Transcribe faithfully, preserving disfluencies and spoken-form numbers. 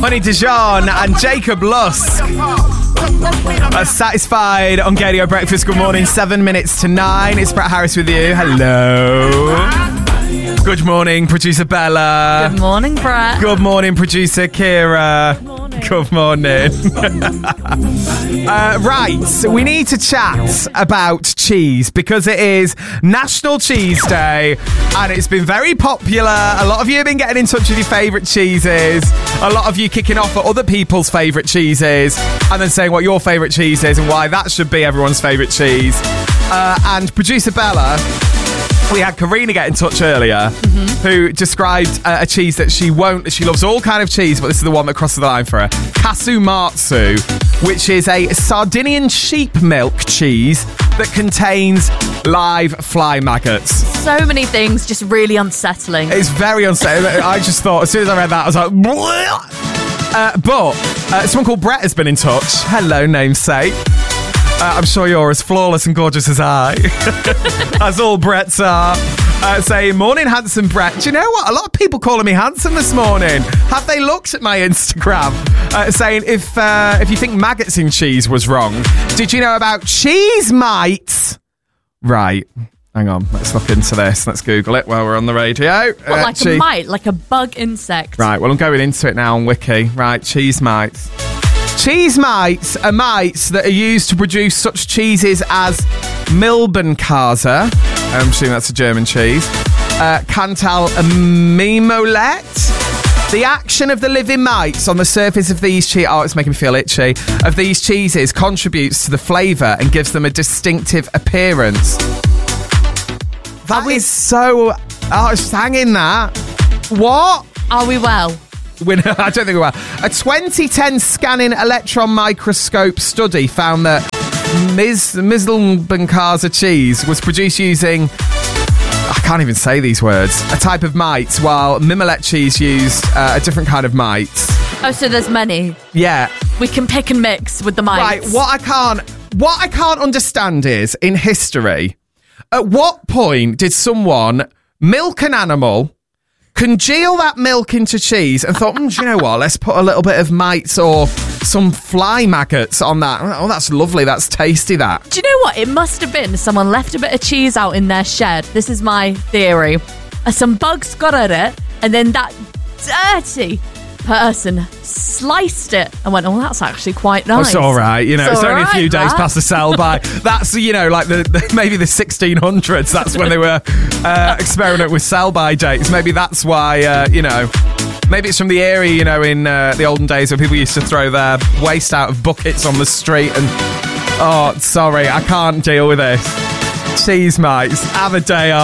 Honey Dijon and Jacob Lusk. Uh, satisfied on Gadio Breakfast. Good morning. Seven minutes to nine. It's Brett Harris with you. Hello. Good morning, producer Bella. Good morning, Brett. Good morning, producer Kira. Good morning. Good morning. uh, right, so we need to chat about cheese because it is National Cheese Day and it's been very popular. A lot of you have been getting in touch with your favourite cheeses. A lot of you kicking off at other people's favourite cheeses and then saying what your favourite cheese is and why that should be everyone's favourite cheese. Uh, and producer Bella... We had Karina get in touch earlier, mm-hmm. who described uh, a cheese that she won't. She loves all kind of cheese, but this is the one that crosses the line for her. Kasumatsu, which is a Sardinian sheep milk cheese that contains live fly maggots. So many things, just really unsettling. It's very unsettling. I just thought, as soon as I read that, I was like, bleh! Uh, but uh, someone called Brett has been in touch. Hello, namesake. Uh, I'm sure you're as flawless and gorgeous as I, as all Bretts are. Uh, saying, morning, handsome Brett. Do you know what? A lot of people calling me handsome this morning. Have they looked at my Instagram? Uh, saying, if uh, if you think maggots in cheese was wrong, did you know about cheese mites? Right. Hang on. Let's look into this. Let's Google it while we're on the radio. What, uh, like che- a mite? Like a bug insect? Right. Well, I'm going into it now on Wiki. Right. Cheese mites. Cheese mites are mites that are used to produce such cheeses as Milbenkäse, I'm assuming that's a German cheese, uh, Cantal Mimolette. The action of the living mites on the surface of these cheeses, oh, it's making me feel itchy, of these cheeses contributes to the flavour and gives them a distinctive appearance. That we- is so... Oh, it's hanging that. What? Are we well? I don't think we will. A twenty ten scanning electron microscope study found that Mis- Milbenkäse cheese was produced using, I can't even say these words, a type of mites, while Mimolette cheese used uh, a different kind of mites. Oh, so there's many. Yeah. We can pick and mix with the mites. Right, what I can't, what I can't understand is, in history, at what point did someone milk an animal, congeal that milk into cheese and thought, mm, do you know what, let's put a little bit of mites or some fly maggots on that. Oh, that's lovely, that's tasty, that. Do you know what, it must have been someone left a bit of cheese out in their shed. This is my theory. Uh, some bugs got at it and then that dirty person sliced it and went, oh, that's actually quite nice. It's all right, you know, it's, it's only right, a few days that. past the sell-by. That's, you know, like the, the maybe the sixteen hundreds, that's when they were uh, experimenting with sell-by dates. Maybe that's why, uh, you know, maybe it's from the era, you know, in uh, the olden days when people used to throw their waste out of buckets on the street and, oh, sorry, I can't deal with this. Cheese mites, have a day off.